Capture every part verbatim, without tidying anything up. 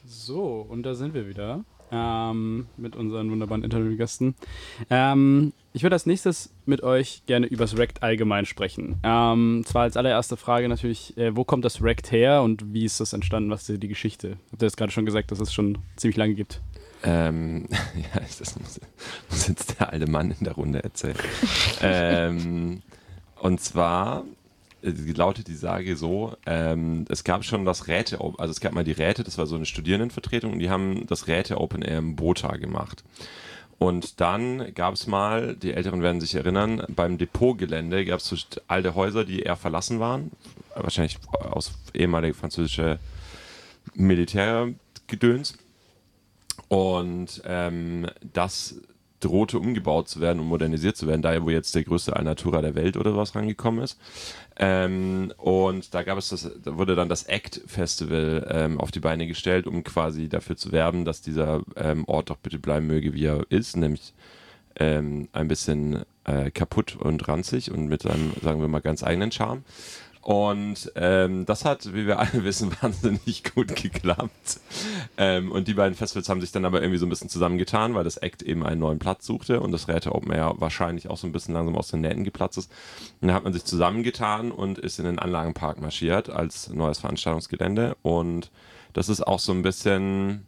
So, und da sind wir wieder ähm, mit unseren wunderbaren Interviewgästen. Ähm, ich würde als nächstes mit euch gerne über das Rekt allgemein sprechen. Ähm, zwar als allererste Frage natürlich, äh, wo kommt das Rekt her und wie ist das entstanden? Was ist die Geschichte? Habt ihr jetzt gerade schon gesagt, dass es schon ziemlich lange gibt? Ähm, ja, das muss, muss jetzt der alte Mann in der Runde erzählen. ähm, und zwar äh, lautet die Sage so, ähm, es gab schon das Räte, also es gab mal die Räte, das war so eine Studierendenvertretung, und die haben das Räte Open Air im Botha gemacht. Und dann gab es mal, die Älteren werden sich erinnern, beim Depotgelände gab es so alte Häuser, die eher verlassen waren, wahrscheinlich aus ehemaliger französischer Militärgedöns. Und ähm, das drohte umgebaut zu werden und modernisiert zu werden, daher wo jetzt der größte Alnatura der Welt oder was rangekommen ist. Ähm, und da gab es das, da wurde dann das ACT Festival ähm, auf die Beine gestellt, um quasi dafür zu werben, dass dieser ähm, Ort doch bitte bleiben möge, wie er ist, nämlich ähm, ein bisschen äh, kaputt und ranzig und mit einem, sagen wir mal, ganz eigenen Charme. Und ähm, das hat, wie wir alle wissen, wahnsinnig gut geklappt. Ähm, und die beiden Festivals haben sich dann aber irgendwie so ein bisschen zusammengetan, weil das ACT eben einen neuen Platz suchte und das Räte Open Air wahrscheinlich auch so ein bisschen langsam aus den Nähten geplatzt ist. Und dann hat man sich zusammengetan und ist in den Anlagenpark marschiert als neues Veranstaltungsgelände. Und das ist auch so ein bisschen...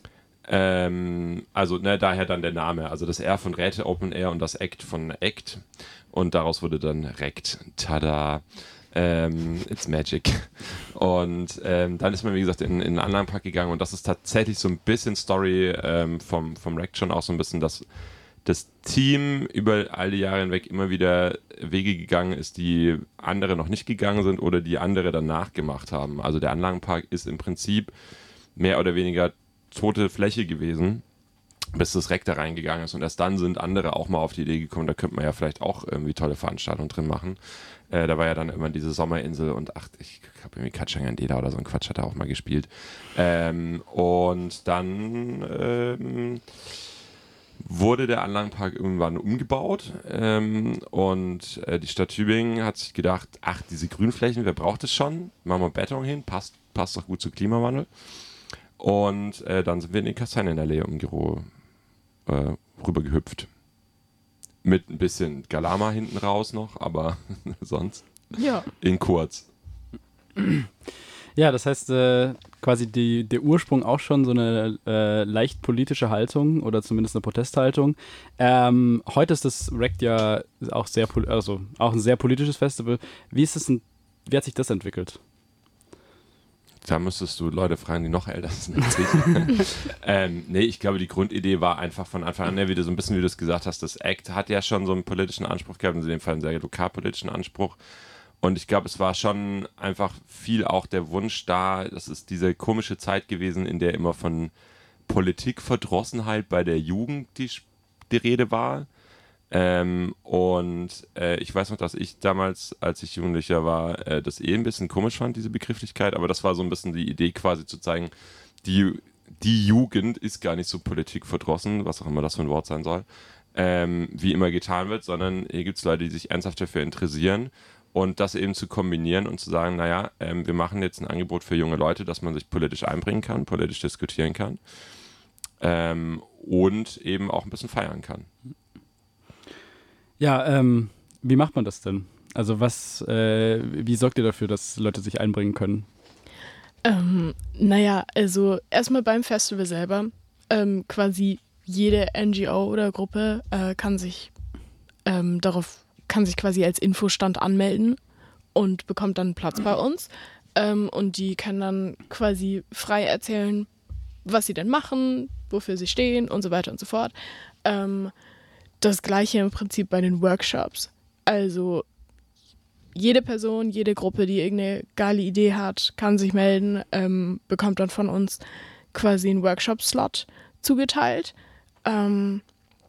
Ähm, also ne, daher dann der Name, also das R von Räte Open Air und das ACT von ACT. Und daraus wurde dann Rekt. Tada! Ähm, it's magic. Und ähm, dann ist man, wie gesagt, in, in einen anderen Park gegangen und das ist tatsächlich so ein bisschen Story ähm, vom, vom Rekt schon auch so ein bisschen, dass das Team über all die Jahre hinweg immer wieder Wege gegangen ist, die andere noch nicht gegangen sind oder die andere danach gemacht haben. Also der Anlagenpark ist im Prinzip mehr oder weniger tote Fläche gewesen, bis das Rekt da reingegangen ist und erst dann sind andere auch mal auf die Idee gekommen, da könnte man ja vielleicht auch irgendwie tolle Veranstaltungen drin machen. Äh, da war ja dann immer diese Sommerinsel und ach, ich habe irgendwie Katschangandela oder so ein Quatsch hat er auch mal gespielt. Ähm, und dann ähm, wurde der Anlagenpark irgendwann umgebaut ähm, und äh, die Stadt Tübingen hat sich gedacht, ach, diese Grünflächen, wer braucht es schon? Machen wir Beton hin, passt, passt doch gut zu Klimawandel. Und äh, dann sind wir in die Kastanienallee im Giro äh, rüber gehüpft. Mit ein bisschen Galama hinten raus noch, aber sonst ja. in kurz. Ja, das heißt äh, quasi die, der Ursprung auch schon so eine äh, leicht politische Haltung oder zumindest eine Protesthaltung. Ähm, heute ist das Rekt ja auch sehr, also auch ein sehr politisches Festival. Wie ist es denn, wie hat sich das entwickelt? Da müsstest du Leute fragen, die noch älter sind als ich. ähm, nee, ich glaube, die Grundidee war einfach von Anfang an, ne, wie du so ein bisschen, wie du es gesagt hast, das ACT hat ja schon so einen politischen Anspruch gehabt, in dem Fall einen sehr lokalpolitischen Anspruch. Und ich glaube, es war schon einfach viel auch der Wunsch da, das ist diese komische Zeit gewesen, in der immer von Politikverdrossenheit bei der Jugend die, die Rede war. Ähm, und äh, ich weiß noch, dass ich damals, als ich Jugendlicher war, äh, das eh ein bisschen komisch fand, diese Begrifflichkeit, aber das war so ein bisschen die Idee quasi zu zeigen, die, die Jugend ist gar nicht so politikverdrossen, was auch immer das für ein Wort sein soll, ähm, wie immer getan wird, sondern hier gibt es Leute, die sich ernsthaft dafür interessieren und das eben zu kombinieren und zu sagen, naja, ähm, wir machen jetzt ein Angebot für junge Leute, dass man sich politisch einbringen kann, politisch diskutieren kann ähm, und eben auch ein bisschen feiern kann. Ja, ähm, wie macht man das denn? Also was, äh, wie sorgt ihr dafür, dass Leute sich einbringen können? Ähm, naja, also erstmal beim Festival selber, ähm, quasi jede N G O oder Gruppe äh, kann sich ähm, darauf, kann sich quasi als Infostand anmelden und bekommt dann einen Platz bei uns. Ähm, und die können dann quasi frei erzählen, was sie denn machen, wofür sie stehen und so weiter und so fort. Ähm, Das Gleiche im Prinzip bei den Workshops. Also jede Person, jede Gruppe, die irgendeine geile Idee hat, kann sich melden, ähm, bekommt dann von uns quasi einen Workshop-Slot zugeteilt. Ähm,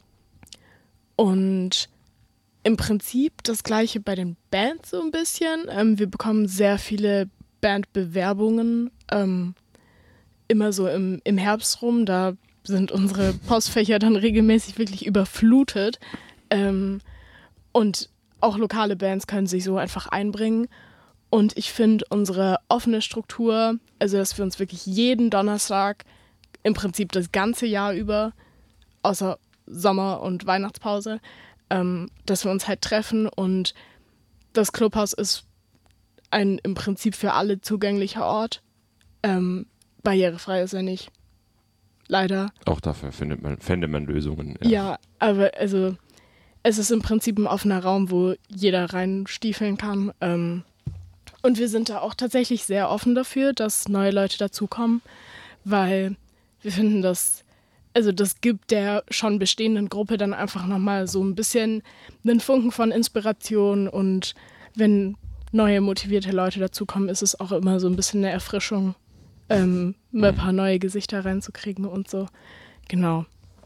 und im Prinzip das Gleiche bei den Bands so ein bisschen. Ähm, wir bekommen sehr viele Bandbewerbungen, ähm, immer so im, im Herbst rum, da sind unsere Postfächer dann regelmäßig wirklich überflutet. Ähm, und auch lokale Bands können sich so einfach einbringen. Und ich finde unsere offene Struktur, also dass wir uns wirklich jeden Donnerstag im Prinzip das ganze Jahr über, außer Sommer- und Weihnachtspause, ähm, dass wir uns halt treffen und das Clubhaus ist ein im Prinzip für alle zugänglicher Ort. Ähm, barrierefrei ist er nicht. Leider. Auch dafür findet man, fände man Lösungen. Ja. ja, aber also es ist im Prinzip ein offener Raum, wo jeder reinstiefeln kann. Ähm, und wir sind da auch tatsächlich sehr offen dafür, dass neue Leute dazukommen, weil wir finden, dass also das gibt der schon bestehenden Gruppe dann einfach nochmal so ein bisschen einen Funken von Inspiration und wenn neue motivierte Leute dazukommen, ist es auch immer so ein bisschen eine Erfrischung, ähm, ein paar neue Gesichter reinzukriegen und so. Genau.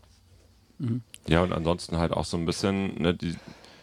Ja, und ansonsten halt auch so ein bisschen ne, die,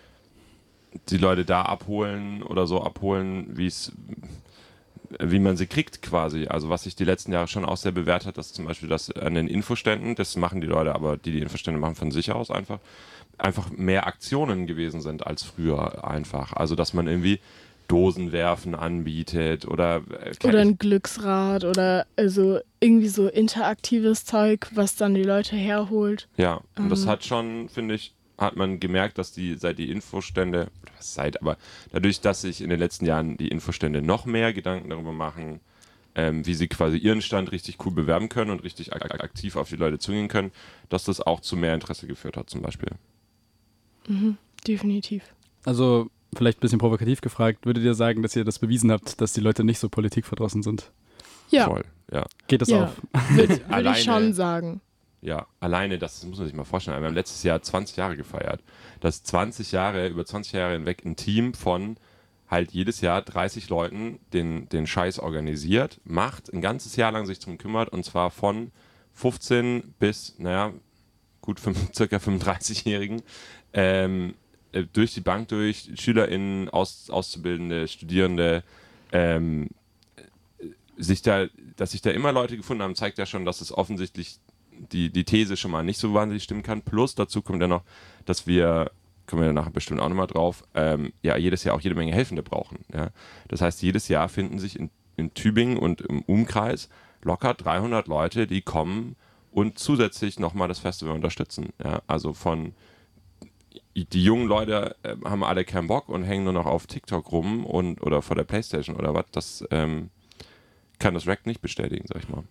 die Leute da abholen oder so abholen, wie es wie man sie kriegt quasi. Also was sich die letzten Jahre schon auch sehr bewährt hat, dass zum Beispiel das an den Infoständen, das machen die Leute, aber die die Infostände machen von sich aus einfach, einfach mehr Aktionen gewesen sind als früher einfach. Also dass man irgendwie Dosenwerfen anbietet oder äh, oder ein Glücksrad oder also irgendwie so interaktives Zeug, was dann die Leute herholt. Ja, und ähm. das hat schon, finde ich, hat man gemerkt, dass die seit die Infostände, oder was seit, aber dadurch, dass sich in den letzten Jahren die Infostände noch mehr Gedanken darüber machen, ähm, wie sie quasi ihren Stand richtig cool bewerben können und richtig ak- aktiv auf die Leute zugehen können, dass das auch zu mehr Interesse geführt hat zum Beispiel. Mhm, definitiv. Also vielleicht ein bisschen provokativ gefragt, würdet ihr sagen, dass ihr das bewiesen habt, dass die Leute nicht so politikverdrossen sind? Ja. Voll, ja. Geht das ja. auf? Würde Alleine- ich schon sagen. Ja, alleine, das muss man sich mal vorstellen. Wir haben letztes Jahr zwanzig Jahre gefeiert. Das zwanzig Jahre, über zwanzig Jahre hinweg ein Team von halt jedes Jahr dreißig Leuten den, den Scheiß organisiert, macht, ein ganzes Jahr lang sich drum kümmert und zwar von fünfzehn bis, naja, gut, fünf, circa fünfunddreißig-Jährigen, ähm, äh, durch die Bank durch, SchülerInnen, Aus, Auszubildende, Studierende, ähm, sich da, dass sich da immer Leute gefunden haben, zeigt ja schon, dass es offensichtlich die, die These schon mal nicht so wahnsinnig stimmen kann. Plus dazu kommt ja noch, dass wir, kommen wir nachher bestimmt auch nochmal drauf, ähm, ja, jedes Jahr auch jede Menge Helfende brauchen. Ja? Das heißt, jedes Jahr finden sich in, in Tübingen und im Umkreis locker dreihundert Leute, die kommen und zusätzlich nochmal das Festival unterstützen. Ja? Also von, die jungen Leute äh, haben alle keinen Bock und hängen nur noch auf TikTok rum und oder vor der Playstation oder was. Das ähm, kann das Rack nicht bestätigen, sag ich mal.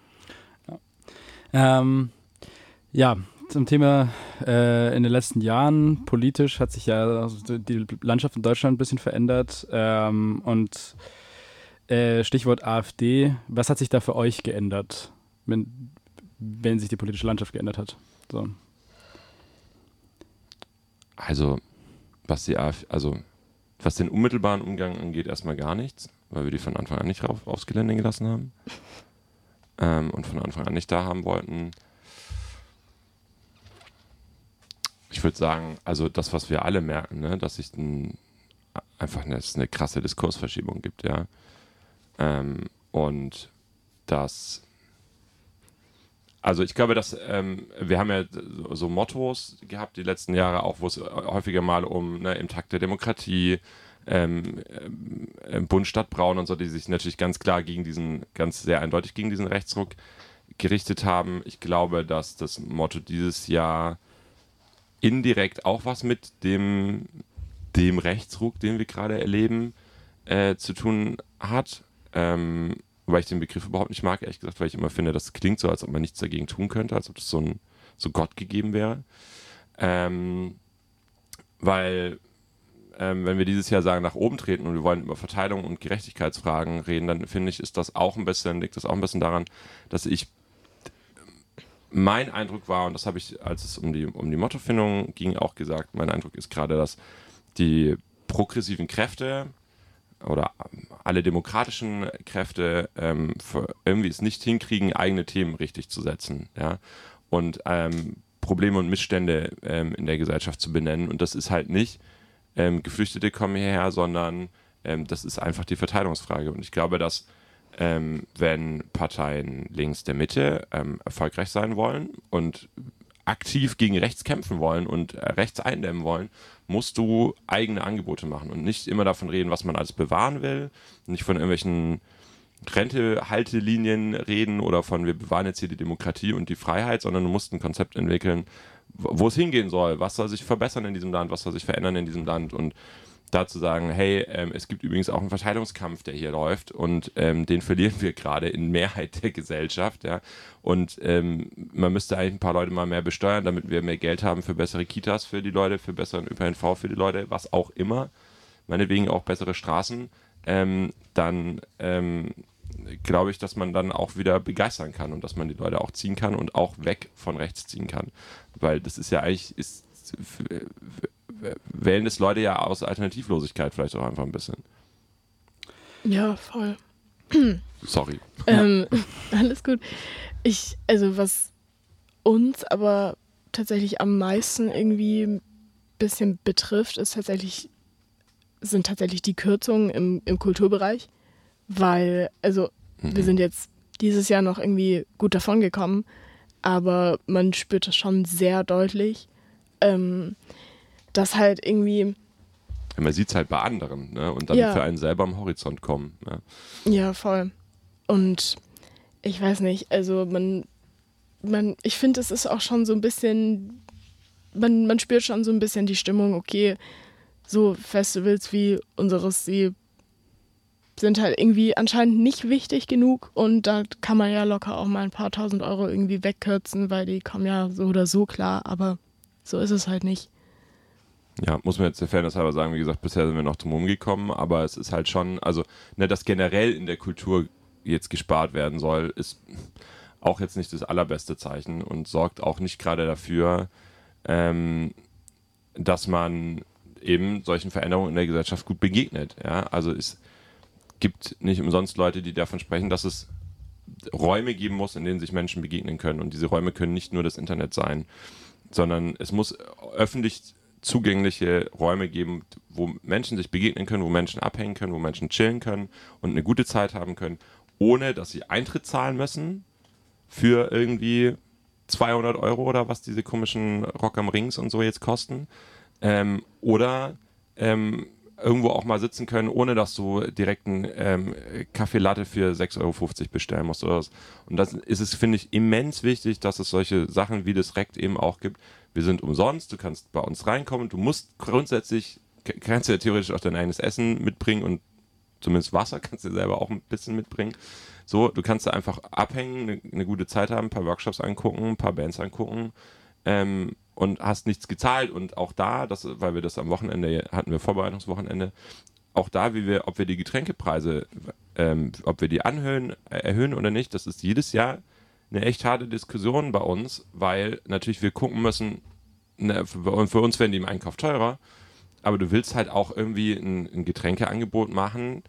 Ähm, ja, zum Thema äh, in den letzten Jahren politisch hat sich ja also die Landschaft in Deutschland ein bisschen verändert ähm, und äh, Stichwort AfD, was hat sich da für euch geändert, wenn, wenn sich die politische Landschaft geändert hat? So. Also, was die AfD, also was den unmittelbaren Umgang angeht, erstmal gar nichts, weil wir die von Anfang an nicht rauf, aufs Gelände gelassen haben. Ähm, und von Anfang an nicht da haben wollten. Ich würde sagen, also das, was wir alle merken, ne, dass sich ein, einfach eine, eine krasse Diskursverschiebung gibt, ja. Ähm, und dass, also ich glaube, dass ähm, wir haben ja so, so Mottos gehabt die letzten Jahre auch, wo es häufiger mal um ne, im Takt der Demokratie, Ähm, ähm, Bund, Stadt, Braun und so, die sich natürlich ganz klar gegen diesen, ganz sehr eindeutig gegen diesen Rechtsruck gerichtet haben. Ich glaube, dass das Motto dieses Jahr indirekt auch was mit dem, dem Rechtsruck, den wir gerade erleben, äh, zu tun hat. Ähm, weil ich den Begriff überhaupt nicht mag, ehrlich gesagt, weil ich immer finde, das klingt so, als ob man nichts dagegen tun könnte, als ob das so, ein, so Gott gegeben wäre. Ähm, weil Ähm, wenn wir dieses Jahr sagen, nach oben treten und wir wollen über Verteilung und Gerechtigkeitsfragen reden, dann finde ich, ist das auch ein bisschen, liegt das auch ein bisschen daran, dass ich, mein Eindruck war, und das habe ich, als es um die, um die Mottofindung ging, auch gesagt, mein Eindruck ist gerade, dass die progressiven Kräfte oder alle demokratischen Kräfte ähm, irgendwie es nicht hinkriegen, eigene Themen richtig zu setzen, ja, und ähm, Probleme und Missstände ähm, in der Gesellschaft zu benennen, und das ist halt nicht Ähm, Geflüchtete kommen hierher, sondern ähm, das ist einfach die Verteilungsfrage. Und ich glaube, dass ähm, wenn Parteien links der Mitte ähm, erfolgreich sein wollen und aktiv gegen rechts kämpfen wollen und äh, rechts eindämmen wollen, musst du eigene Angebote machen und nicht immer davon reden, was man alles bewahren will, nicht von irgendwelchen Rente-Haltelinien reden oder von wir bewahren jetzt hier die Demokratie und die Freiheit, sondern du musst ein Konzept entwickeln, wo es hingehen soll, was soll sich verbessern in diesem Land, was soll sich verändern in diesem Land und dazu sagen, hey, ähm, es gibt übrigens auch einen Verteilungskampf, der hier läuft und ähm, den verlieren wir gerade in Mehrheit der Gesellschaft, ja, und ähm, man müsste eigentlich ein paar Leute mal mehr besteuern, damit wir mehr Geld haben für bessere Kitas für die Leute, für besseren Ö P N V für die Leute, was auch immer, meinetwegen auch bessere Straßen, ähm, dann ähm, glaube ich, dass man dann auch wieder begeistern kann und dass man die Leute auch ziehen kann und auch weg von rechts ziehen kann, weil das ist ja eigentlich, ist wählen das Leute ja aus Alternativlosigkeit vielleicht auch einfach ein bisschen. Ja, voll. Sorry. Ähm, alles gut. Ich, also was uns aber tatsächlich am meisten irgendwie ein bisschen betrifft, ist tatsächlich, sind tatsächlich die Kürzungen im, im Kulturbereich, weil, also mhm. wir sind jetzt dieses Jahr noch irgendwie gut davon gekommen, aber man spürt das schon sehr deutlich, ähm, dass halt irgendwie... Ja, man sieht es halt bei anderen, ne? Und dann ja. für einen selber am Horizont kommen. Ja, ja voll. Und ich weiß nicht, also man, man ich finde, es ist auch schon so ein bisschen, man, man spürt schon so ein bisschen die Stimmung, okay, so Festivals wie unseres, die sind halt irgendwie anscheinend nicht wichtig genug und da kann man ja locker auch mal ein paar tausend Euro irgendwie wegkürzen, weil die kommen ja so oder so klar, aber so ist es halt nicht. Ja, muss man jetzt der Fairness halber sagen, wie gesagt, bisher sind wir noch drum rumgekommen, aber es ist halt schon, also, ne, dass generell in der Kultur jetzt gespart werden soll, ist auch jetzt nicht das allerbeste Zeichen und sorgt auch nicht gerade dafür, ähm, dass man eben solchen Veränderungen in der Gesellschaft gut begegnet. Ja? Also es gibt nicht umsonst Leute, die davon sprechen, dass es Räume geben muss, in denen sich Menschen begegnen können und diese Räume können nicht nur das Internet sein, sondern es muss öffentlich zugängliche Räume geben, wo Menschen sich begegnen können, wo Menschen abhängen können, wo Menschen chillen können und eine gute Zeit haben können, ohne dass sie Eintritt zahlen müssen für irgendwie zweihundert Euro oder was diese komischen Rock am Rings und so jetzt kosten. Ähm, oder ähm, irgendwo auch mal sitzen können, ohne dass du direkt einen ähm, Kaffee Latte für sechs Euro fünfzig bestellen musst oder was. Und das ist es, finde ich, immens wichtig, dass es solche Sachen wie das Rekt eben auch gibt. Wir sind umsonst, du kannst bei uns reinkommen, du musst grundsätzlich, kannst ja theoretisch auch dein eigenes Essen mitbringen und zumindest Wasser kannst du selber auch ein bisschen mitbringen. So, du kannst da einfach abhängen, eine, eine gute Zeit haben, ein paar Workshops angucken, ein paar Bands angucken ähm, und hast nichts gezahlt und auch da, das, weil wir das am Wochenende, hatten wir Vorbereitungswochenende, auch da, wie wir, ob wir die Getränkepreise, ähm, ob wir die anhöhen, äh, erhöhen oder nicht, das ist jedes Jahr eine echt harte Diskussion bei uns, weil natürlich wir gucken müssen, ne, für, für uns werden die im Einkauf teurer, aber du willst halt auch irgendwie ein, ein Getränkeangebot machen,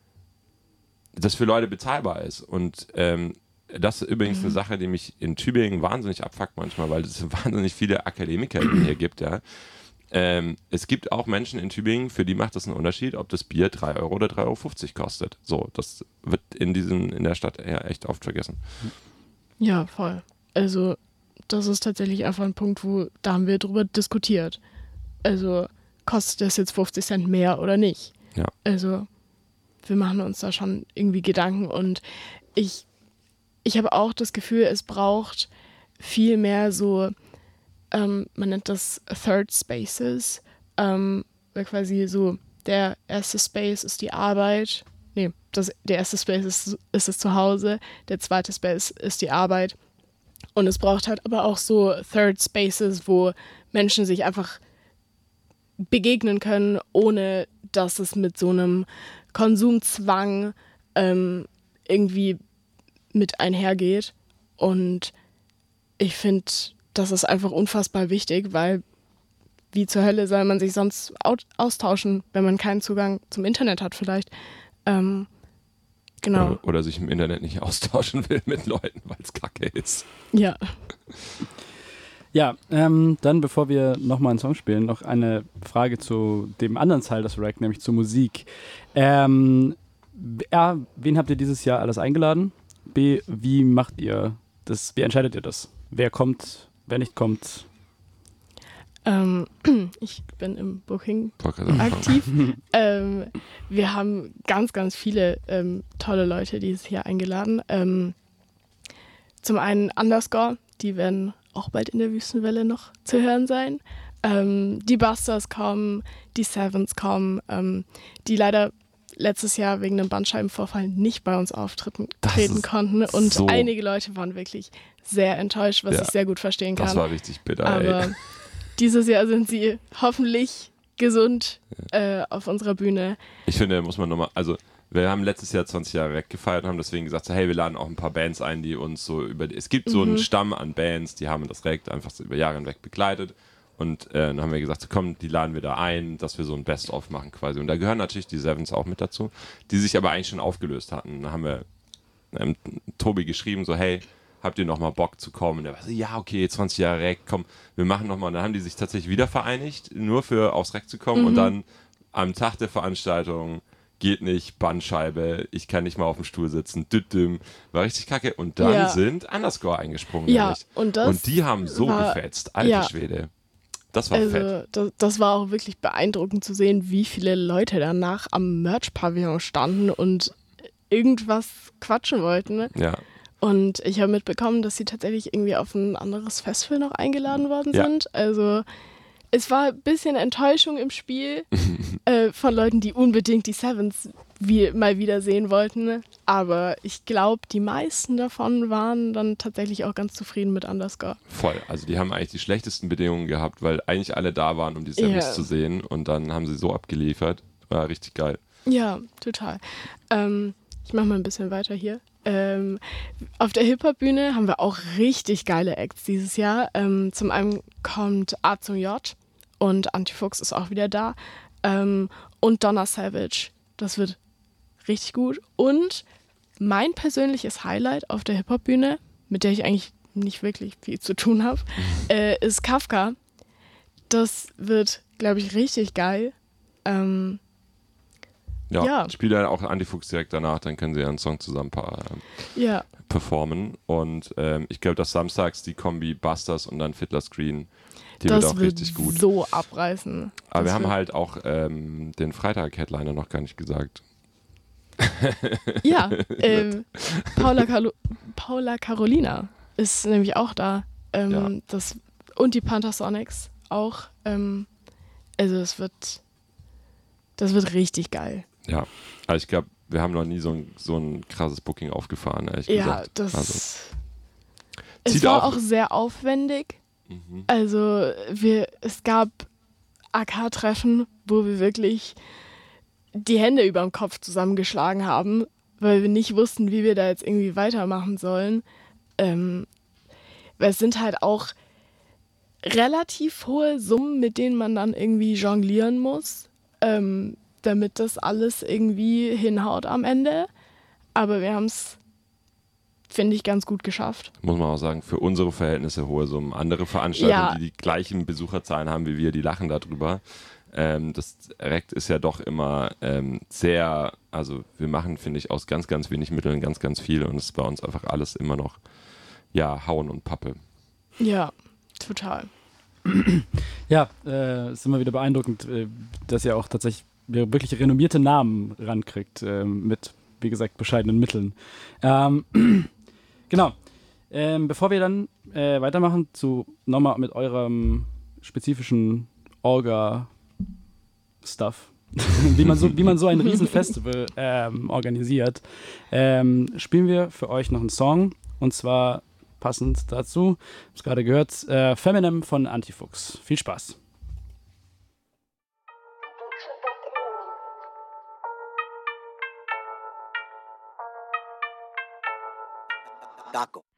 das für Leute bezahlbar ist. Und ähm, das ist übrigens mhm. eine Sache, die mich in Tübingen wahnsinnig abfuckt manchmal, weil es wahnsinnig viele Akademiker hier gibt, ja. Ähm, es gibt auch Menschen in Tübingen, für die macht das einen Unterschied, ob das Bier drei Euro oder drei Euro fünfzig kostet. So, das wird in diesem, in der Stadt ja echt oft vergessen. Ja, voll. Also, das ist tatsächlich einfach ein Punkt, wo, da haben wir drüber diskutiert. Also, kostet das jetzt fünfzig Cent mehr oder nicht? Ja. Also, wir machen uns da schon irgendwie Gedanken und ich, ich habe auch das Gefühl, es braucht viel mehr so, ähm, man nennt das Third Spaces, ähm, weil quasi so der erste Space ist die Arbeit, nee, das, der erste Space ist, ist das Zuhause, der zweite Space ist die Arbeit und es braucht halt aber auch so Third Spaces, wo Menschen sich einfach begegnen können, ohne dass es mit so einem Konsumzwang ähm, irgendwie mit einhergeht. Und ich finde, das ist einfach unfassbar wichtig, weil wie zur Hölle soll man sich sonst austauschen, wenn man keinen Zugang zum Internet hat vielleicht. Ähm, genau. Oder, oder sich im Internet nicht austauschen will mit Leuten, weil es kacke ist. Ja. Ja, ähm, dann bevor wir nochmal einen Song spielen, noch eine Frage zu dem anderen Teil des Rack, nämlich zur Musik. Ähm, A, wen habt ihr dieses Jahr alles eingeladen? B, wie macht ihr das, wie entscheidet ihr das? Wer kommt, wer nicht kommt? Ähm, ich bin im Booking Wollte gerade sagen. aktiv. ähm, wir haben ganz, ganz viele ähm, tolle Leute dieses Jahr eingeladen. Ähm, zum einen Underscore, die werden auch bald in der Wüstenwelle noch zu hören sein. Ähm, die Busters kommen, die Sevens kommen, ähm, die leider letztes Jahr wegen einem Bandscheibenvorfall nicht bei uns auftreten Das treten ist konnten. Und so- einige Leute waren wirklich sehr enttäuscht, was Ja, ich sehr gut verstehen kann. Das war richtig bitter, ey. Aber dieses Jahr sind sie hoffentlich gesund äh, auf unserer Bühne. Ich finde, da muss man nochmal, also wir haben letztes Jahr zwanzig Jahre weggefeiert und haben deswegen gesagt, so, hey, wir laden auch ein paar Bands ein, die uns so über, es gibt so einen Stamm an Bands, die haben das Rekt einfach so über Jahre hinweg begleitet und äh, dann haben wir gesagt, so, komm, die laden wir da ein, dass wir so ein Best-of machen quasi und da gehören natürlich die Sevens auch mit dazu, die sich aber eigentlich schon aufgelöst hatten. Da haben wir ähm, Tobi geschrieben, so, hey, habt ihr nochmal Bock zu kommen? Und der war so, ja, okay, zwanzig Jahre Rekt, komm, wir machen nochmal. Und dann haben die sich tatsächlich wieder vereinigt, nur für aufs Rekt zu kommen. Mhm. Und dann am Tag der Veranstaltung, geht nicht, Bandscheibe, ich kann nicht mal auf dem Stuhl sitzen, düdüm, war richtig kacke. Und dann Ja. sind Underscore eingesprungen. Ja, nämlich. und das und die haben so war- gefetzt, alter ja. Schwede. Das war fett. Also das, das war auch wirklich beeindruckend zu sehen, wie viele Leute danach am Merch-Pavillon standen und irgendwas quatschen wollten. Ja. Und ich habe mitbekommen, dass sie tatsächlich irgendwie auf ein anderes Festival noch eingeladen worden Ja. sind. Also es war ein bisschen Enttäuschung im Spiel äh, von Leuten, die unbedingt die Sevens wie, mal wieder sehen wollten. Aber ich glaube, die meisten davon waren dann tatsächlich auch ganz zufrieden mit Underscore. Voll. Also die haben eigentlich die schlechtesten Bedingungen gehabt, weil eigentlich alle da waren, um die Sevens Ja. zu sehen. Und dann haben sie so abgeliefert. War richtig geil. Ja, total. Ähm, ich mache mal ein bisschen weiter hier. Ähm, auf der Hip-Hop-Bühne haben wir auch richtig geile Acts dieses Jahr. Ähm, zum einen kommt A zum J und Antifuchs ist auch wieder da. Ähm, und Donna Savage. Das wird richtig gut. Und mein persönliches Highlight auf der Hip-Hop-Bühne, mit der ich eigentlich nicht wirklich viel zu tun habe, äh, ist Kafka. Das wird, glaube ich, richtig geil. Ähm, Ja, Ja. spielt dann auch Antifuchs direkt danach, dann können sie ja einen Song zusammen pa- ähm, ja. performen. Und ähm, ich glaube, dass samstags die Kombi Busters und dann Fiddler Screen, die das wird auch wird richtig gut. so abreißen. Aber Das wir haben wird- halt auch ähm, den Freitag-Headliner noch gar nicht gesagt. Ja, ähm, Paula, Carlo- Paula Carolina ist nämlich auch da. Ähm, Ja. das, und die Panthersonics auch. Ähm, also es wird, das wird richtig geil. Ja, also ich glaube, wir haben noch nie so ein, so ein krasses Booking aufgefahren, ehrlich Ja, gesagt. das. Also, es zieht war auch- auch sehr aufwendig. mhm. Also wir, es gab A K-Treffen, wo wir wirklich die Hände über dem Kopf zusammengeschlagen haben, weil wir nicht wussten, wie wir da jetzt irgendwie weitermachen sollen. Ähm, weil es sind halt auch relativ hohe Summen, mit denen man dann irgendwie jonglieren muss, ähm, damit das alles irgendwie hinhaut am Ende. Aber wir haben es, finde ich, ganz gut geschafft. Muss man auch sagen, für unsere Verhältnisse hohe Summen. Andere Veranstaltungen, Ja. die die gleichen Besucherzahlen haben wie wir, die lachen darüber. Ähm, das Rekt ist ja doch immer ähm, sehr, also wir machen, finde ich, aus ganz, ganz wenig Mitteln ganz, ganz viel und es ist bei uns einfach alles immer noch, ja, Hauen und Pappe. Ja, total. Ja, äh, ist immer wieder beeindruckend, äh, dass ihr auch tatsächlich wirklich renommierte Namen rankriegt, äh, mit, wie gesagt, bescheidenen Mitteln. Ähm, genau. Ähm, bevor wir dann äh, weitermachen, zu nochmal mit eurem spezifischen Orga-Stuff, wie, man so, wie man so ein Riesenfestival ähm, organisiert, ähm, spielen wir für euch noch einen Song, und zwar passend dazu, ich habe es gerade gehört, äh, Feminem von Antifuchs. Viel Spaß. Daco.